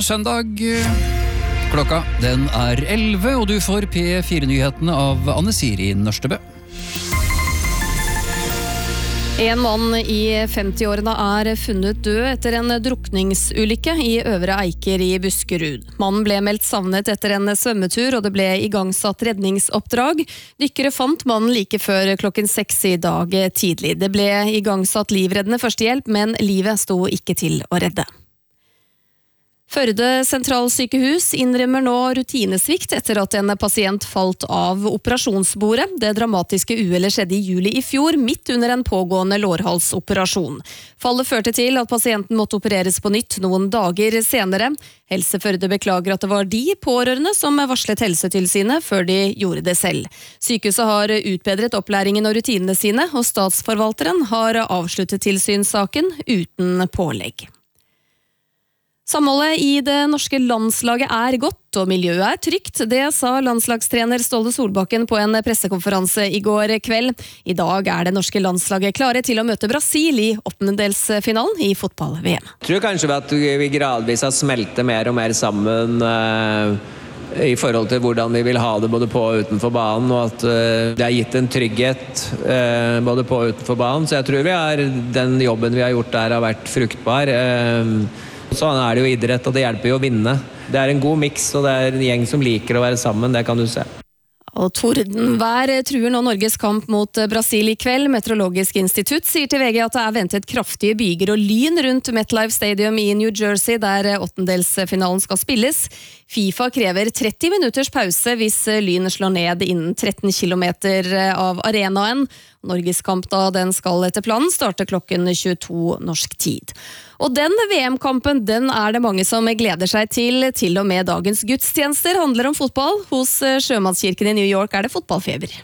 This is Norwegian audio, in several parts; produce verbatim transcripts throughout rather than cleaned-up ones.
søndag. Klokka den er elleve, og du får P fire-nyhetene av Anne Siri Nørstebø. En mann i femti-årene er funnet død etter en drukningsulykke i Øvre Eiker i Buskerud. Mannen ble meldt savnet etter en svømmetur, og det ble igangsatt redningsoppdrag. Dykkere fant mannen like før klokken seks i dag tidlig. Det ble igangsatt livreddende førstehjelp, men livet sto ikke til å redde. Førde sentralsykehus innrømmer nå rutinesvikt etter at en pasient falt av operasjonsbordet. Det dramatiske uhellet skjedde i juli i fjor, midt under en pågående lårhalsoperasjon. Fallet førte til at pasienten måtte opereres på nytt noen dager senere. Helse Førde beklager at det var de pårørende som varslet Helsetilsynet før de gjorde det selv. Sykehuset har utbedret opplæringen og rutinene sine, og statsforvalteren har avsluttet tilsynssaken uten pålegg. Samholdet i det norske landslaget er godt, og miljøet er trygt. Det sa landslagstrener Ståle Solbakken på en pressekonferanse i går kveld. I dag er det norske landslaget klare til å møte Brasil i åttendedelsfinalen i fotball-V M. Jeg tror kanskje at vi gradvis har smeltet mer og mer sammen uh, i forhold til hvordan vi vil ha det både på og utenfor banen, og at uh, det har gitt en trygghet uh, både på og utenfor banen. Så jeg tror vi har, den jobben vi har gjort der har vært fruktbar. Uh, Sånn er det jo idrett, og det hjelper jo å vinne. Det er en god miks, og det er en gjeng som liker å være sammen, det kan du se. Og tordenvær truer nå Norges kamp mot Brasil i kveld. Meteorologisk institutt sier til V G at det er ventet kraftige byger og lyn rundt MetLife Stadium i New Jersey, der åttendelsfinalen skal spilles. FIFA krever tretti minutters pause hvis lyn slår ned innen tretten kilometer av arenaen. Norges kamp da den skal etter planen starte klokken tjueto norsk tid. Og den V M-kampen, den er det mange som gleder seg til. Til og med dagens gudstjenester handler om fotball. Hos Sjømannskirken i New York er det fotballfeber.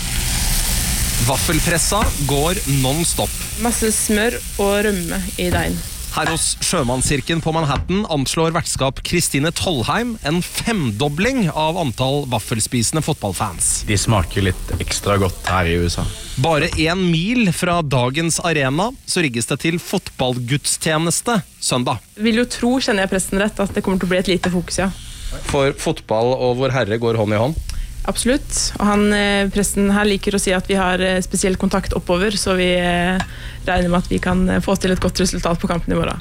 Vaffelpressa går non-stop. Masse smør og rømme i deigen. Her hos Sjømannskirken på Manhattan anslår vertskap Kristine Tollheim en femdobling av antall vaffelspisende fotballfans. De smaker litt ekstra godt her i U S A. Bare en mil fra dagens arena så rigges det til fotballgudstjeneste søndag. Vil jo tro, kjenner jeg presten rett, at det kommer til å bli et lite fokus, ja. For fotball og Vår Herre går hånd i hånd? Absolutt. Og han, presten her liker å si at vi har spesiell kontakt oppover, så vi regner med at vi kan få til et godt resultat på kampen i morgen.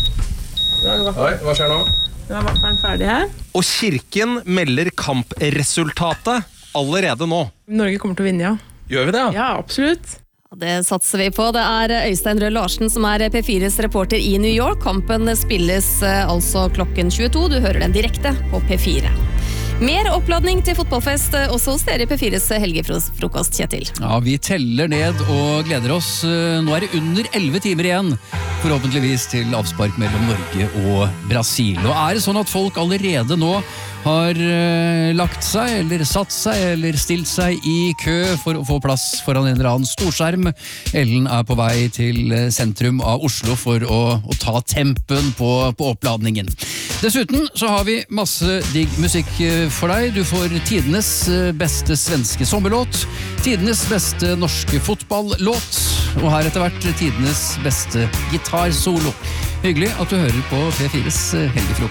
Oi, hva skjer nå? Nå er vaffelen ferdig her. Og kirken melder kampresultatet allerede nå. Norge kommer til å vinne, ja. Gjør vi det, ja? Ja, absolutt. Det satser vi på. Det er Øystein Rød Larsen som er P fires reporter i New York. Kampen spilles altså klokken tjueto. Du hører den direkte på P fire. Mer oppladning til fotballfest også hos dere i P fires helgefrokost, Kjetil. Ja, vi teller ned og gleder oss. Nå er det under elleve timer igjen, forhåpentligvis til avspark mellom Norge og Brasil. Og er det sånn at folk allerede nå har uh, lagt seg, eller satt seg, eller stilt seg i kø for å få plass foran en eller annen storskjerm? Ellen er på vei til sentrum av Oslo for å, å ta tempen på, på oppladningen. Dessuten så har vi masse digg musikk for deg. Du får tidenes beste svenske sommerlåt, tidenes beste norske fotballåt, og her etter hvert tidenes beste gitarsolo. Hyggelig at du hører på P fires helgefrokost.